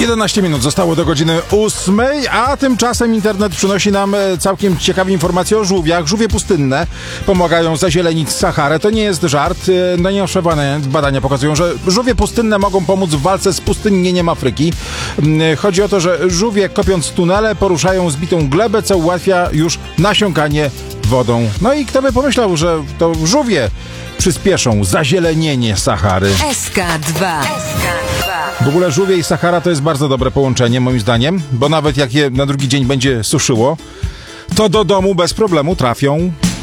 11 minut zostało do godziny 8, a tymczasem internet przynosi nam całkiem ciekawe informacje o żółwiach. Żółwie pustynne pomagają zazielenić Saharę. To nie jest żart. No nieoszawane badania pokazują, że żółwie pustynne mogą pomóc w walce z pustynnieniem Afryki. Chodzi o to, że żółwie, kopiąc tunele, poruszają zbitą glebę, co ułatwia już nasiąkanie wodą. No i kto by pomyślał, że to żółwie przyspieszą zazielenienie Sahary. SK2. W ogóle żółwie i Sahara to jest bardzo dobre połączenie, moim zdaniem, bo nawet jak je na drugi dzień będzie suszyło, to do domu bez problemu trafią.